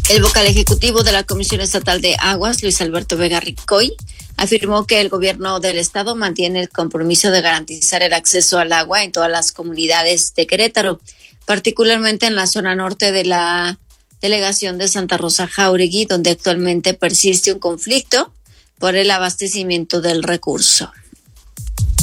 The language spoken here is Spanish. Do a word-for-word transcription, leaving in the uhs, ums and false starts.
El vocal ejecutivo de la Comisión Estatal de Aguas, Luis Alberto Vega Ricoy, afirmó que el gobierno del estado mantiene el compromiso de garantizar el acceso al agua en todas las comunidades de Querétaro, particularmente en la zona norte de la delegación de Santa Rosa Jáuregui, donde actualmente persiste un conflicto por el abastecimiento del recurso.